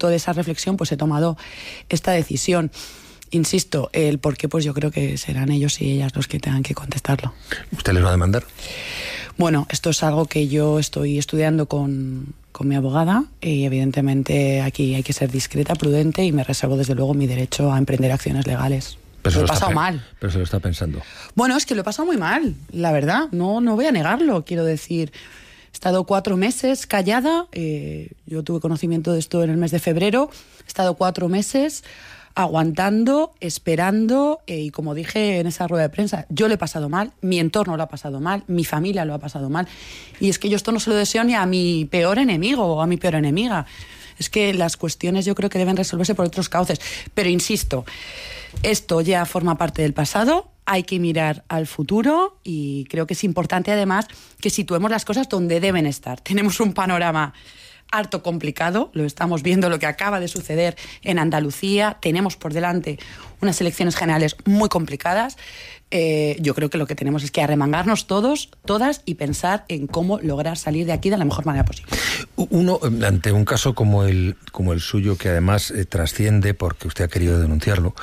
fruto de esa reflexión, pues he tomado esta decisión. Insisto, el por qué, pues yo creo que serán ellos y ellas los que tengan que contestarlo. ¿Usted les va a demandar? Bueno, esto es algo que yo estoy estudiando con mi abogada y evidentemente aquí hay que ser discreta, prudente y me reservo desde luego mi derecho a emprender acciones legales. Pero lo he pasado mal. Pero se lo está pensando. Bueno, es que lo he pasado muy mal, la verdad. No voy a negarlo, quiero decir. He estado 4 meses callada. Yo tuve conocimiento de esto en el mes de febrero. He estado 4 meses aguantando, esperando y como dije en esa rueda de prensa, yo lo he pasado mal, mi entorno lo ha pasado mal, mi familia lo ha pasado mal. Y es que yo esto no se lo deseo ni a mi peor enemigo o a mi peor enemiga. Es que las cuestiones yo creo que deben resolverse por otros cauces. Pero insisto, esto ya forma parte del pasado, hay que mirar al futuro y creo que es importante además que situemos las cosas donde deben estar. Tenemos un panorama harto complicado, lo estamos viendo, lo que acaba de suceder en Andalucía, tenemos por delante unas elecciones generales muy complicadas. Yo creo que lo que tenemos es que arremangarnos todos, todas y pensar en cómo lograr salir de aquí de la mejor manera posible. Uno, ante un caso como el suyo, que además trasciende porque usted ha querido denunciarlo,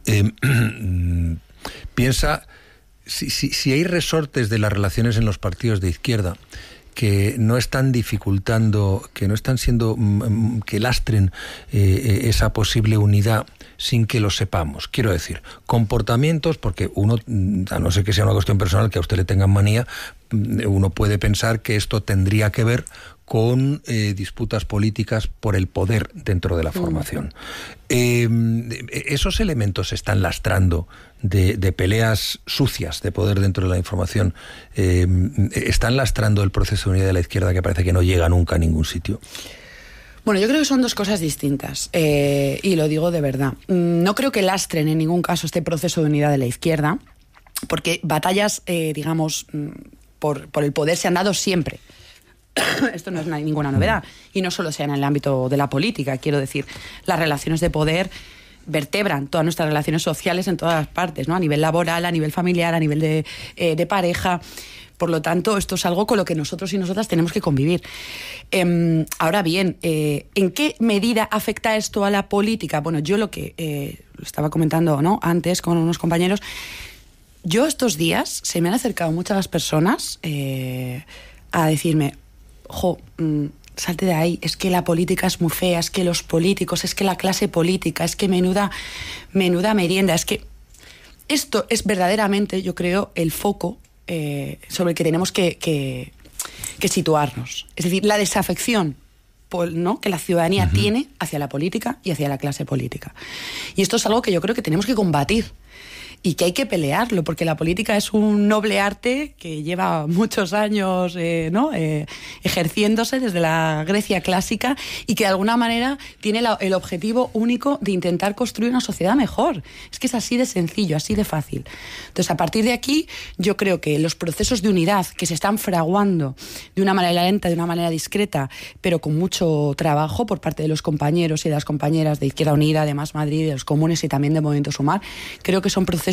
piensa si hay resortes de las relaciones en los partidos de izquierda que no están dificultando, que no están siendo, que lastren esa posible unidad sin que lo sepamos. Quiero decir, comportamientos, porque uno, a no ser que sea una cuestión personal, que a usted le tengan manía, uno puede pensar que esto tendría que ver con disputas políticas por el poder dentro de la formación. Esos elementos se están lastrando de peleas sucias de poder dentro de la información. ¿Están lastrando el proceso de unidad de la izquierda que parece que no llega nunca a ningún sitio? Bueno, yo creo que son dos cosas distintas y lo digo de verdad. No creo que lastren en ningún caso este proceso de unidad de la izquierda, porque batallas, digamos, por el poder se han dado siempre. Esto no es ninguna novedad y no solo sea en el ámbito de la política, quiero decir, las relaciones de poder vertebran todas nuestras relaciones sociales en todas las partes, ¿no? A nivel laboral, a nivel familiar, a nivel de pareja. Por lo tanto, esto es algo con lo que nosotros y nosotras tenemos que convivir. Ahora bien, ¿en qué medida afecta esto a la política? Bueno, yo lo que estaba comentando, ¿no?, antes con unos compañeros, yo estos días se me han acercado muchas personas a decirme: salte de ahí, es que la política es muy fea, es que los políticos, es que la clase política, es que menuda merienda, es que esto es verdaderamente, yo creo, el foco sobre el que tenemos que situarnos. Es decir, la desafección, ¿no?, que la ciudadanía tiene hacia la política y hacia la clase política. Y esto es algo que yo creo que tenemos que combatir y que hay que pelearlo, porque la política es un noble arte que lleva muchos años ejerciéndose desde la Grecia clásica y que de alguna manera tiene el objetivo único de intentar construir una sociedad mejor. Es que es así de sencillo, así de fácil. Entonces, a partir de aquí, yo creo que los procesos de unidad que se están fraguando de una manera lenta, de una manera discreta, pero con mucho trabajo por parte de los compañeros y de las compañeras de Izquierda Unida, de Más Madrid, de los comunes y también de Movimiento Sumar, creo que son procesos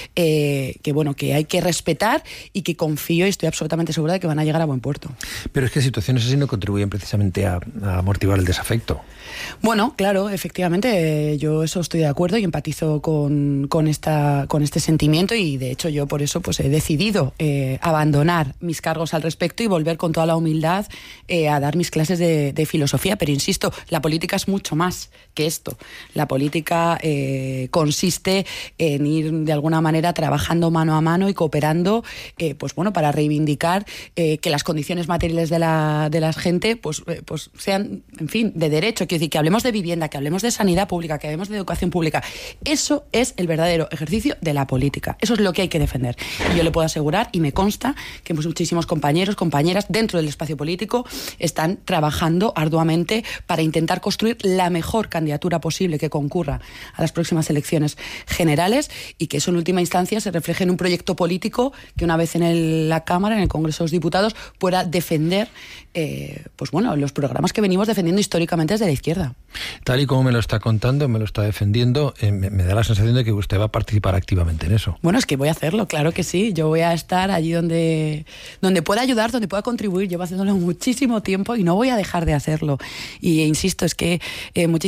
que hay que respetar y que confío y estoy absolutamente segura de que van a llegar a buen puerto. Pero es que situaciones así no contribuyen precisamente a amortiguar el desafecto. Bueno, claro, efectivamente, yo eso estoy de acuerdo y empatizo con este sentimiento y de hecho yo por eso pues he decidido abandonar mis cargos al respecto y volver con toda la humildad a dar mis clases de filosofía, pero insisto, la política es mucho más que esto. La política consiste en ir de alguna manera trabajando mano a mano y cooperando para reivindicar que las condiciones materiales de la gente pues sean, en fin, de derecho. Quiero decir, que hablemos de vivienda, que hablemos de sanidad pública, que hablemos de educación pública. Eso es el verdadero ejercicio de la política. Eso es lo que hay que defender. Y yo le puedo asegurar, y me consta, que muchísimos compañeros, compañeras dentro del espacio político están trabajando arduamente para intentar construir la mejor candidatura posible que concurra a las próximas elecciones generales y que eso en última instancia se refleje en un proyecto político que una vez en la Cámara, en el Congreso de los Diputados, pueda defender los programas que venimos defendiendo históricamente desde la izquierda. Tal y como me lo está contando, me lo está defendiendo, me da la sensación de que usted va a participar activamente en eso. Bueno, es que voy a hacerlo, claro que sí. Yo voy a estar allí donde pueda ayudar, donde pueda contribuir. Llevo haciéndolo muchísimo tiempo y no voy a dejar de hacerlo. Y insisto, es que muchísimas